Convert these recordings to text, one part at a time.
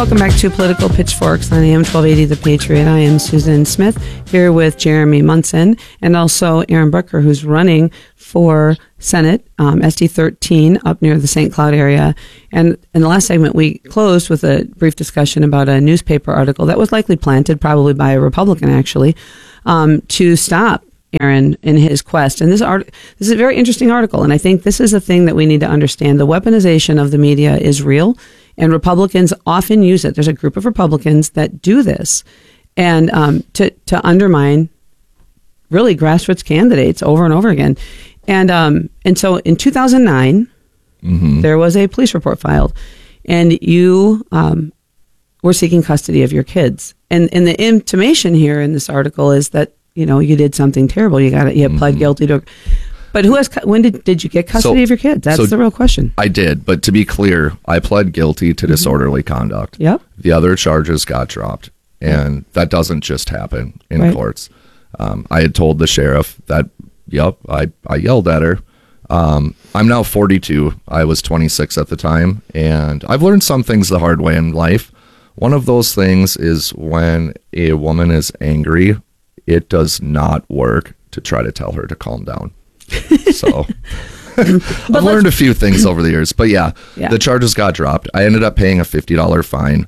Welcome back to Political Pitchforks on AM 1280 The Patriot. I am Susan Smith here with Jeremy Munson and also Aaron Brucker, who's running for Senate, SD 13 up near the St. Cloud area. And in the last segment, we closed with a brief discussion about a newspaper article that was likely planted, probably by a Republican actually, to stop Aaron in his quest. And this is a very interesting article, and I think this is a thing that we need to understand. The weaponization of the media is real, and Republicans often use it. There's a group of Republicans that do this, and to undermine really grassroots candidates over and over again. And so in 2009, there was a police report filed, and you were seeking custody of your kids. And the intimation here in this article is that, you know, you did something terrible. You had pled guilty to. But when did you get custody of your kids? That's the real question. I did, but to be clear, I pled guilty to disorderly conduct. Yep. The other charges got dropped, and that doesn't just happen in courts. I had told the sheriff that, I yelled at her. I'm now 42. I was 26 at the time, and I've learned some things the hard way in life. One of those things is when a woman is angry, it does not work to try to tell her to calm down. So I've learned a few things over the years, but the charges got dropped. I ended up paying a $50 fine,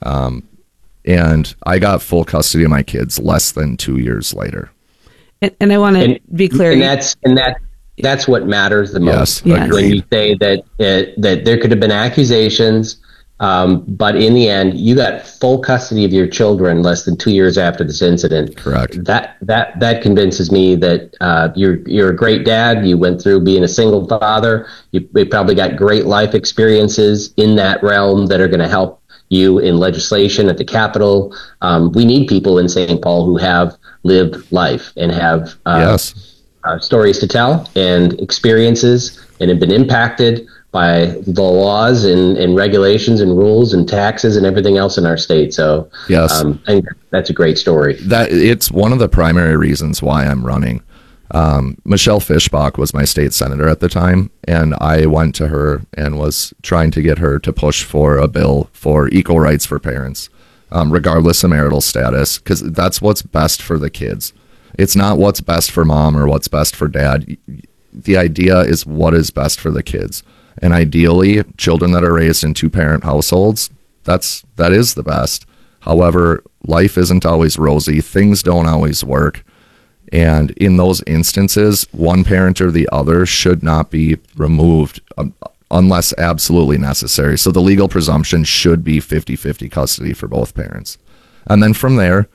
and I got full custody of my kids less than 2 years later. And I want to be clear. And that's what matters the most. Yes. When you say that there could have been accusations, but in the end, you got full custody of your children less than 2 years after this incident. Correct. That convinces me that you're a great dad. You went through being a single father. You probably got great life experiences in that realm that are going to help you in legislation at the Capitol. We need people in St. Paul who have lived life and have stories to tell and experiences and have been impacted by the laws and regulations and rules and taxes and everything else in our state. So I think that's a great story. That it's one of the primary reasons why I'm running. Michelle Fischbach was my state senator at the time, and I went to her and was trying to get her to push for a bill for equal rights for parents, regardless of marital status, because that's what's best for the kids. It's not what's best for mom or what's best for dad. The idea is what is best for the kids. And ideally, children that are raised in two-parent households, that is the best. However, life isn't always rosy. Things don't always work. And in those instances, one parent or the other should not be removed unless absolutely necessary. So the legal presumption should be 50-50 custody for both parents. And then from there,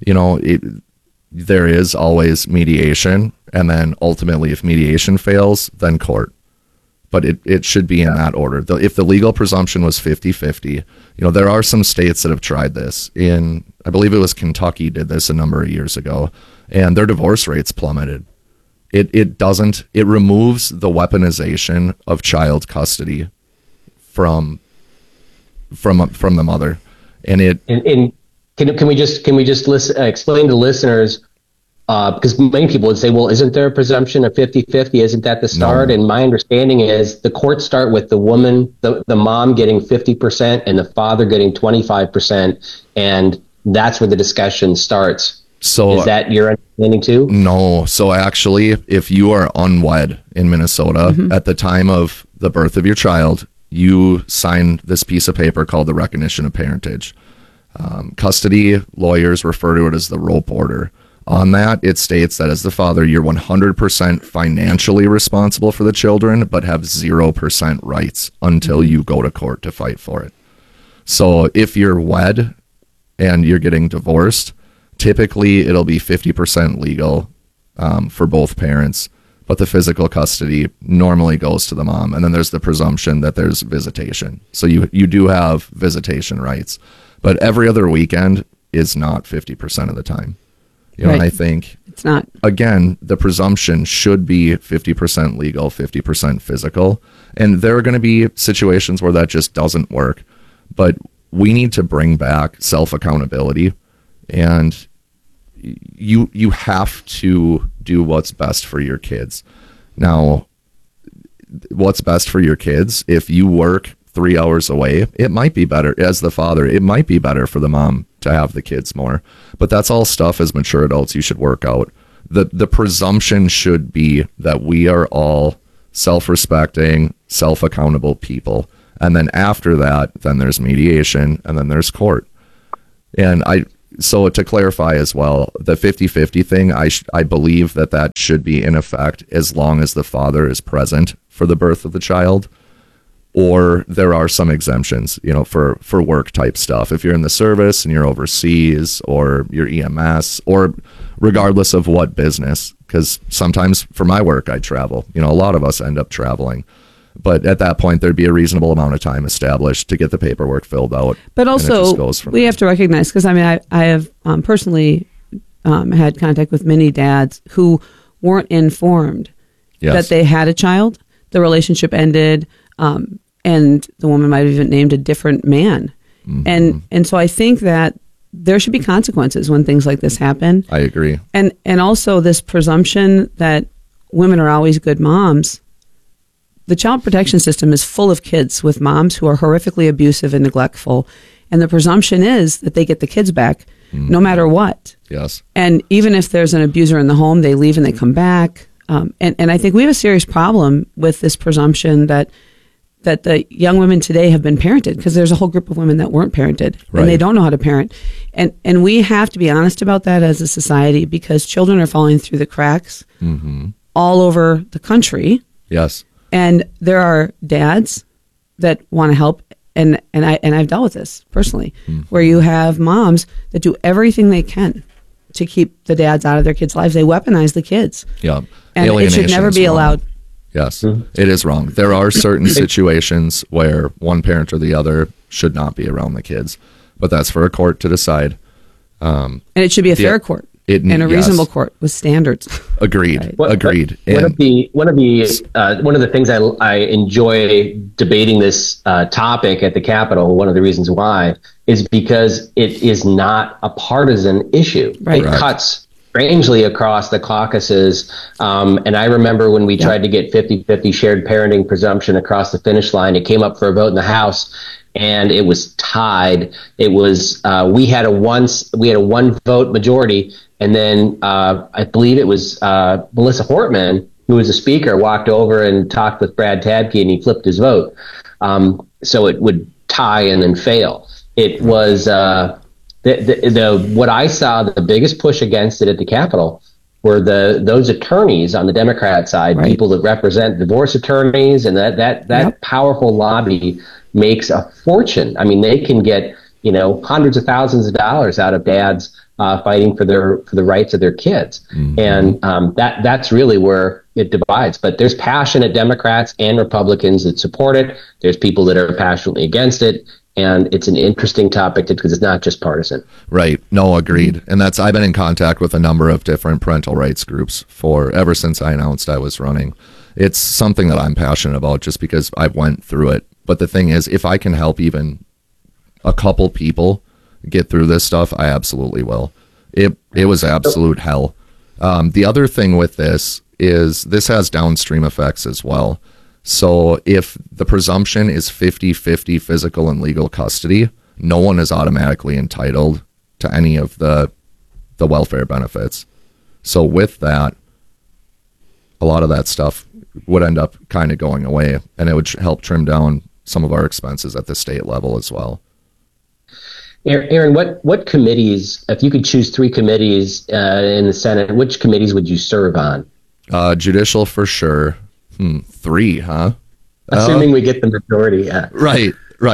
there is always mediation. And then ultimately, if mediation fails, then court. But it should be in that order. If the legal presumption was 50-50, there are some states that have tried this. I believe it was Kentucky did this a number of years ago, and their divorce rates plummeted. It removes the weaponization of child custody from the mother, and can we just explain to listeners? Because many people would say, well, isn't there a presumption of 50-50? Isn't that the start? No. And my understanding is the courts start with the woman, the mom getting 50% and the father getting 25%. And that's where the discussion starts. So is that your understanding too? No. So actually, if you are unwed in Minnesota at the time of the birth of your child, you sign this piece of paper called the recognition of parentage. Custody lawyers refer to it as the rope order. On that, it states that as the father, you're 100% financially responsible for the children, but have 0% rights until you go to court to fight for it. So if you're wed and you're getting divorced, typically it'll be 50% legal for both parents, but the physical custody normally goes to the mom. And then there's the presumption that there's visitation. So you do have visitation rights, but every other weekend is not 50% of the time. And I think it's not. Again, the presumption should be 50% legal, 50% physical. And there are going to be situations where that just doesn't work. But we need to bring back self-accountability. And you have to do what's best for your kids. Now, what's best for your kids, if you work 3 hours away, it might be better as the father. It might be better for the mom to have the kids more. But that's all stuff as mature adults you should work out. The presumption should be that we are all self-respecting, self-accountable people. And then after that, then there's mediation and then there's court. And so to clarify as well, the 50-50 thing, I believe that should be in effect as long as the father is present for the birth of the child. Or there are some exemptions, for work type stuff. If you're in the service and you're overseas, or you're EMS, or regardless of what business, because sometimes for my work I travel. A lot of us end up traveling. But at that point, there'd be a reasonable amount of time established to get the paperwork filled out. But also, we have to recognize, because I have personally had contact with many dads who weren't informed that they had a child. The relationship ended, and the woman might have even named a different man. Mm-hmm. And so I think that there should be consequences when things like this happen. I agree. And also this presumption that women are always good moms. The child protection system is full of kids with moms who are horrifically abusive and neglectful. And the presumption is that they get the kids back no matter what. Yes. And even if there's an abuser in the home, they leave and they come back. And I think we have a serious problem with this presumption that the young women today have been parented, because there's a whole group of women that weren't parented and they don't know how to parent. And we have to be honest about that as a society, because children are falling through the cracks all over the country. Yes. And there are dads that want to help, and I've dealt with this personally, where you have moms that do everything they can to keep the dads out of their kids' lives. They weaponize the kids. Yeah. And it should never be allowed. Yes, it is wrong. There are certain situations where one parent or the other should not be around the kids, but that's for a court to decide. And it should be a fair court and a reasonable court with standards. Agreed. Right. Agreed. One of the things I enjoy debating this topic at the Capitol, one of the reasons why, is because it is not a partisan issue. Right. It cuts strangely across the caucuses. And I remember when we tried to get 50-50 shared parenting presumption across the finish line, it came up for a vote in the House, and it was tied. It was we had a one vote majority, and then I believe it was Melissa Hortman, who was the speaker, walked over and talked with Brad Tabke, and he flipped his vote, so it would tie and then fail. It was what I saw, the biggest push against it at the Capitol were those attorneys on the Democrat side, people that represent divorce attorneys, and that powerful lobby makes a fortune. I mean, they can get hundreds of thousands of dollars out of dads fighting for the rights of their kids, and that's really where it divides. But there's passionate Democrats and Republicans that support it. There's people that are passionately against it. And it's an interesting topic because it's not just partisan. Right. No, agreed. And I've been in contact with a number of different parental rights groups ever since I announced I was running. It's something that I'm passionate about just because I went through it. But the thing is, if I can help even a couple people get through this stuff, I absolutely will. It was absolute hell. The other thing with this is this has downstream effects as well. So if the presumption is 50-50 physical and legal custody, no one is automatically entitled to any of the welfare benefits. So with that, a lot of that stuff would end up kind of going away, and it would help trim down some of our expenses at the state level as well. Aaron, what committees, if you could choose 3 committees in the Senate, which committees would you serve on? Judicial for sure. 3, huh? Assuming we get the majority, yeah. Right.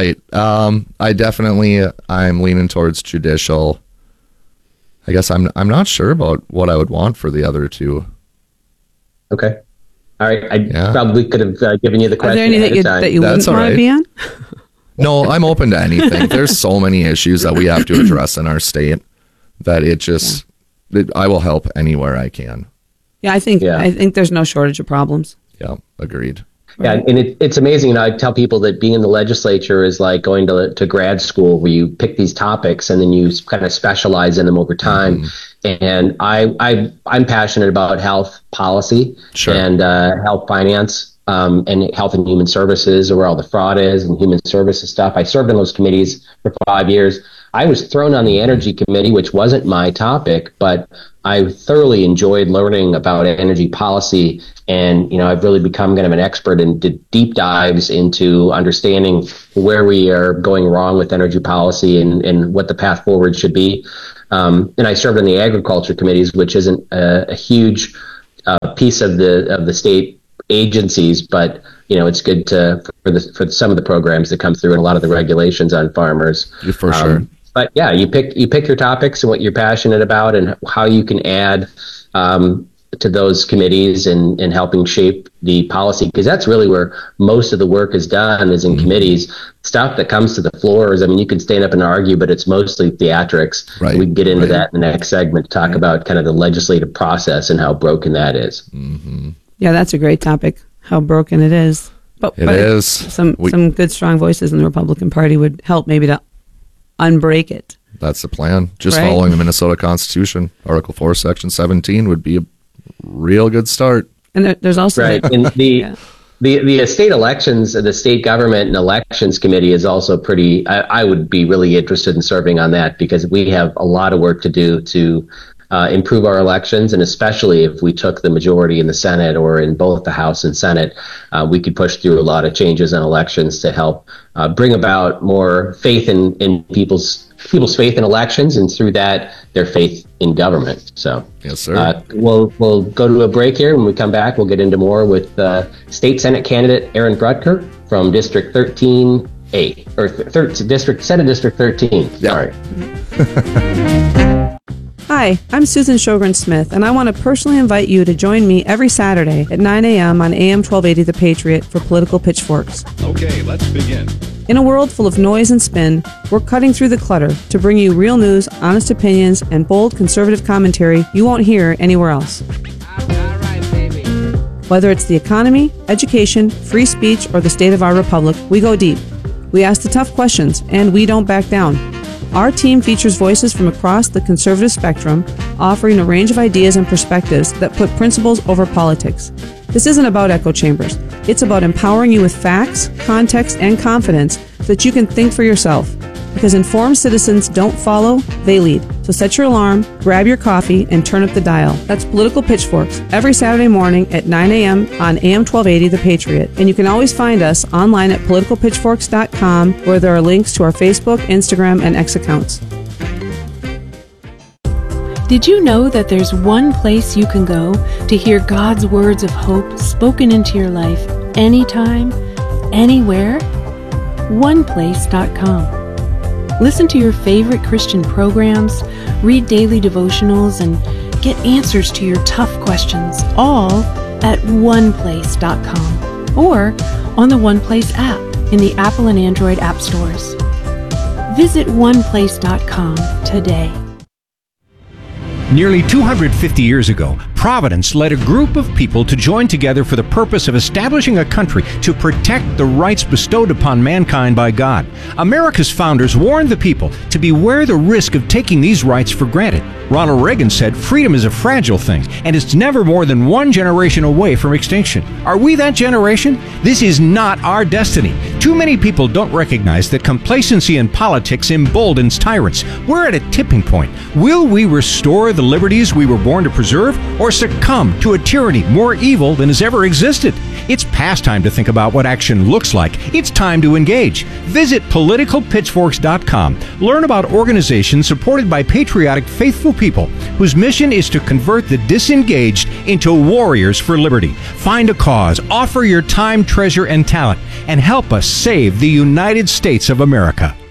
I'm leaning towards judicial. I guess I'm not sure about what I would want for the other 2. Okay. All right. I probably could have given you the question. Are there any that you wouldn't want to be on? No, I'm open to anything. There's so many issues that we have to address in our state that I will help anywhere I can. Yeah, I think there's no shortage of problems. Yeah, agreed. Yeah, and it's amazing. I tell people that being in the legislature is like going to grad school, where you pick these topics and then you kind of specialize in them over time. And I'm passionate about health policy and health finance, and Health and Human Services, or where all the fraud is and human services stuff. I served on those committees for 5 years. I was thrown on the Energy Committee, which wasn't my topic, but I thoroughly enjoyed learning about energy policy. And, I've really become kind of an expert and did deep dives into understanding where we are going wrong with energy policy and what the path forward should be. And I served on the Agriculture Committees, which isn't a huge piece of the state agencies, but it's good for some of the programs that come through and a lot of the regulations on farmers. For sure. But yeah, you pick your topics and what you're passionate about and how you can add to those committees and helping shape the policy, because that's really where most of the work is done, is in committees. Stuff that comes to the floors, you can stand up and argue, but it's mostly theatrics. Right. We can get into that in the next segment, talk about kind of the legislative process and how broken that is. Mm-hmm. Yeah, that's a great topic, how broken it is. But it is. Some good, strong voices in the Republican Party would help maybe to unbreak it. That's the plan. Just following the Minnesota Constitution, Article 4, Section 17 would be a real good start. And there's also and the state elections, the state government and elections committee is also pretty. I would be really interested in serving on that, because we have a lot of work to do to improve our elections, and especially if we took the majority in the Senate or in both the House and Senate, we could push through a lot of changes in elections to help bring about more faith in people's faith in elections, and through that, their faith in government. So, yes, sir. We'll go to a break here. When we come back, we'll get into more with State Senate candidate Aaron Brutker from District 13A, or Senate District 13. Yeah. Sorry. Hi, I'm Susan Sjogren Smith, and I want to personally invite you to join me every Saturday at 9 a.m. on AM 1280 The Patriot for Political Pitchforks. Okay, let's begin. In a world full of noise and spin, we're cutting through the clutter to bring you real news, honest opinions, and bold conservative commentary you won't hear anywhere else. Whether it's the economy, education, free speech, or the state of our republic, we go deep. We ask the tough questions, and we don't back down. Our team features voices from across the conservative spectrum, offering a range of ideas and perspectives that put principles over politics. This isn't about echo chambers. It's about empowering you with facts, context, and confidence so that you can think for yourself. Because informed citizens don't follow, they lead. So set your alarm, grab your coffee, and turn up the dial. That's Political Pitchforks, every Saturday morning at 9 a.m. on AM 1280 The Patriot. And you can always find us online at politicalpitchforks.com, where there are links to our Facebook, Instagram, and X accounts. Did you know that there's one place you can go to hear God's words of hope spoken into your life anytime, anywhere? OnePlace.com. Listen to your favorite Christian programs, read daily devotionals, and get answers to your tough questions, all at OnePlace.com or on the OnePlace app in the Apple and Android app stores. Visit OnePlace.com today. Nearly 250 years ago, Providence led a group of people to join together for the purpose of establishing a country to protect the rights bestowed upon mankind by God. America's founders warned the people to beware the risk of taking these rights for granted. Ronald Reagan said freedom is a fragile thing, and it's never more than one generation away from extinction. Are we that generation? This is not our destiny. Too many people don't recognize that complacency in politics emboldens tyrants. We're at a tipping point. Will we restore the liberties we were born to preserve, or succumb to a tyranny more evil than has ever existed? It's past time to think about what action looks like. It's time to engage. Visit politicalpitchforks.com. Learn about organizations supported by patriotic, faithful people whose mission is to convert the disengaged into warriors for liberty. Find a cause, offer your time, treasure, and talent, and help us save the United States of America.